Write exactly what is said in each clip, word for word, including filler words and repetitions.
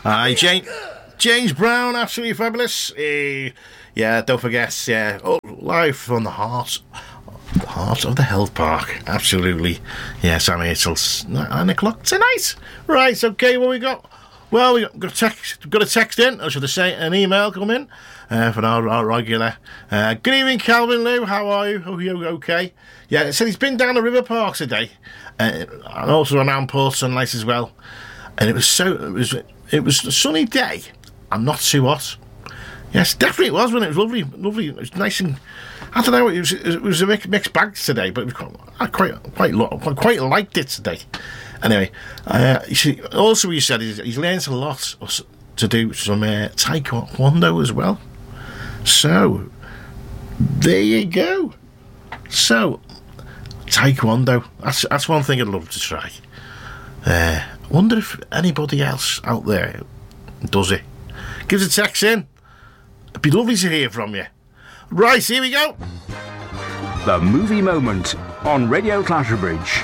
Hi, Jane. James Brown, absolutely fabulous. Uh, yeah, don't forget, yeah, oh, live from the heart, the heart of the Health Park. Absolutely. Yeah, Sam Hitchell's nine o'clock tonight. Right, okay, what we got? Well, we got a text, got a text in, or should I say an email come in uh, from our, our regular. Uh, good evening, Calvin Lou. How are you? Are you okay? Yeah, it said he's been down the river park today, uh, and also around Port Sunlight as well. And it was so it was it was a sunny day and not too hot. Yes, definitely it was. When it was lovely, lovely. It was nice and I don't know. It was it was a mixed bag today, but it was quite, I quite quite quite quite liked it today. Anyway, uh, you see, also he said he's, he's learned a lot to do some uh, taekwondo as well. So there you go. So taekwondo, that's that's one thing I'd love to try. Uh, I wonder if anybody else out there does it. Give us a text in. It'd be lovely to hear from you. Right, here we go. The Movie Moment on Radio Clatterbridge.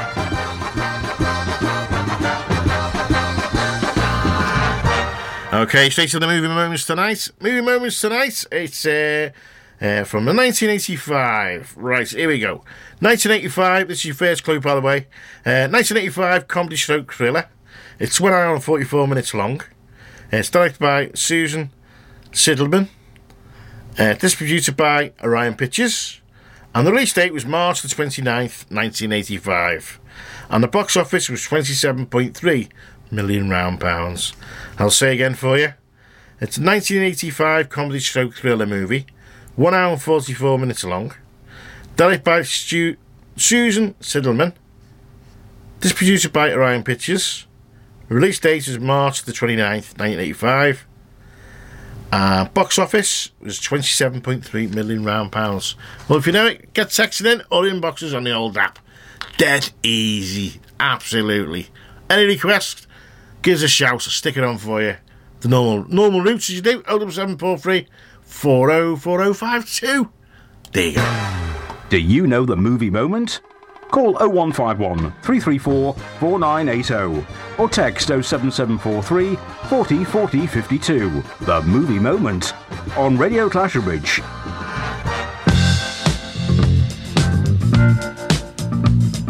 Okay, straight to the movie moments tonight. Movie moments tonight. It's uh, uh, from the nineteen eighty-five. Right, here we go. nineteen eighty-five. This is your first clue, by the way. Uh, nineteen eighty-five comedy stroke thriller. It's one hour and forty-four minutes long. Uh, it's directed by Susan Siddleman. Uh, distributed by Orion Pictures. And the release date was March the twenty-ninth, nineteen eighty-five. And the box office was twenty-seven point three million round pounds. I'll say again for you. It's a nineteen eighty-five comedy stroke thriller movie, one hour and forty-four minutes long, directed by Stu- Susan Siddleman, distributed by Orion Pictures. Release date is March the twenty-ninth, nineteen eighty-five. Uh, box office was twenty-seven point three million round pounds. Well, if you know it, get texting in or inboxes on the old app. Dead easy, absolutely. Any requests? Give us a shout, I'll stick it on for you. The normal normal routes as you do, oh seven four three, four oh four oh five two. There you go. Do you know the movie moment? Call oh one five one, three three four, four nine eight oh or text oh seven seven four three, four oh four oh five two. The Movie Moment on Radio Clatterbridge.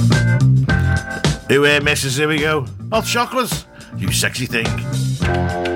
Who here misses? Here we go. Hot chocolates, you sexy thing.